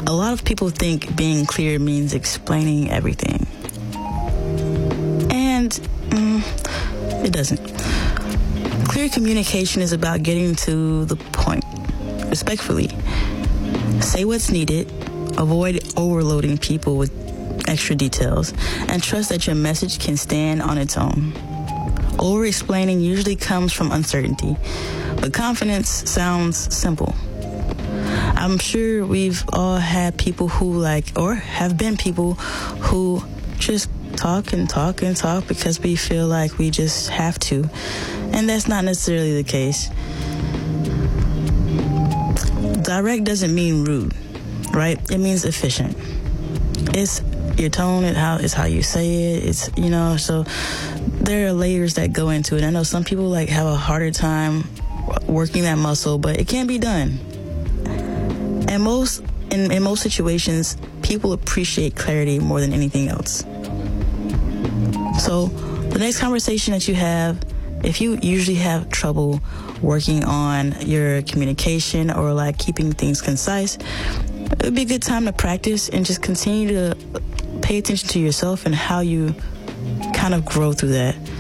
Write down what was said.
A lot of people think being clear means explaining everything. And it doesn't. Clear communication is about getting to the point, respectfully. Say what's needed, avoid overloading people with extra details, and trust that your message can stand on its own. Over-explaining usually comes from uncertainty, but confidence sounds simple. I'm sure we've all had people who or have been people who just talk and talk and talk because we feel like we just have to. And that's not necessarily the case. Direct doesn't mean rude, right? It means efficient. It's your tone, it's how you say it. It's, so there are layers that go into it. I know some people have a harder time working that muscle, but it can be done. And in most situations, people appreciate clarity more than anything else. So the next conversation that you have, if you usually have trouble working on your communication or keeping things concise, it would be a good time to practice and just continue to pay attention to yourself and how you kind of grow through that.